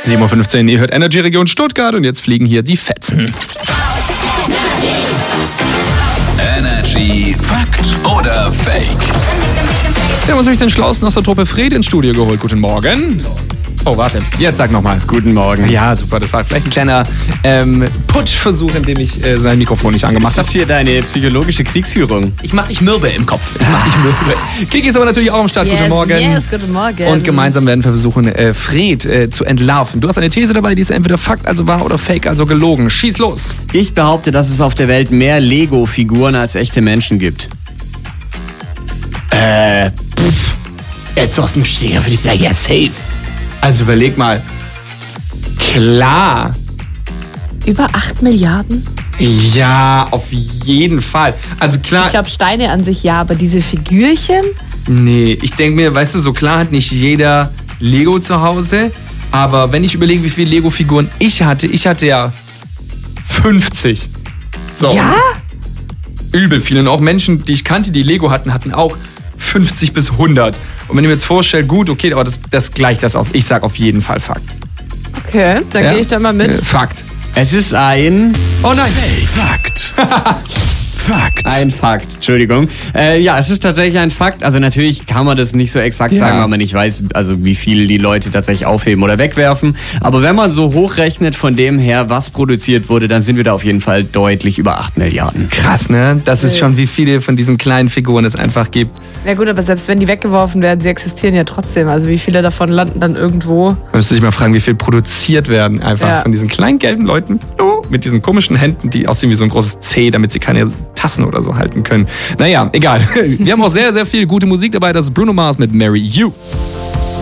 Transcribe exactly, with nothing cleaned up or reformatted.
sieben Uhr fünfzehn, ihr hört Energy Region Stuttgart und jetzt fliegen hier die Fetzen. Energy Fakt oder Fake? Wir haben uns nämlich den Schlausten aus der Truppe Fred ins Studio geholt. Guten Morgen. Oh, warte. Jetzt sag nochmal. Guten Morgen. Ja, super. Das war vielleicht ein kleiner ähm, Putschversuch, in dem ich äh, sein Mikrofon nicht angemacht habe. Das ist hier deine psychologische Kriegsführung. Ich mach dich mürbe im Kopf. Ich mach dich mürbe. Kiki ist aber natürlich auch am Start. Yes, guten Morgen. Yes, guten Morgen. Und gemeinsam werden wir versuchen, äh, Fred äh, zu entlarven. Du hast eine These dabei, die ist entweder Fakt, also wahr, oder Fake, also gelogen. Schieß los. Ich behaupte, dass es auf der Welt mehr Lego-Figuren als echte Menschen gibt. Äh, pff. Jetzt aus dem Steher würde ich sagen, ja, safe. Also überleg mal. Klar. Über acht Milliarden? Ja, auf jeden Fall. Also klar. Ich glaube, Steine an sich ja, aber diese Figürchen? Nee, ich denke mir, weißt du, so klar hat nicht jeder Lego zu Hause. Aber wenn ich überlege, wie viele Lego-Figuren ich hatte, ich hatte ja fünfzig. So. Ja? Übel viele. Und auch Menschen, die ich kannte, die Lego hatten, hatten auch fünfzig bis hundert. Und wenn ihr mir jetzt vorstellt, gut, okay, aber das, das gleicht das aus. Ich sag auf jeden Fall Fakt. Okay, dann Ja? gehe ich da mal mit. Äh, Fakt. Es ist ein... Oh nein. Fakt. Fakt. Ein Fakt, Entschuldigung. Äh, ja, es ist tatsächlich ein Fakt. Also natürlich kann man das nicht so exakt Ja. sagen, weil man nicht weiß, also wie viel die Leute tatsächlich aufheben oder wegwerfen. Aber wenn man so hochrechnet von dem her, was produziert wurde, dann sind wir da auf jeden Fall deutlich über acht Milliarden. Krass, ne? Das ist schon, wie viele von diesen kleinen Figuren es einfach gibt. Ja gut, aber selbst wenn die weggeworfen werden, sie existieren ja trotzdem. Also wie viele davon landen dann irgendwo? Man müsste sich mal fragen, wie viel produziert werden einfach Ja. von diesen kleinen gelben Leuten mit diesen komischen Händen, die aussehen wie so ein großes C, damit sie keine Tassen oder so halten können. Naja, egal. Wir haben auch sehr, sehr viel gute Musik dabei. Das ist Bruno Mars mit Marry You.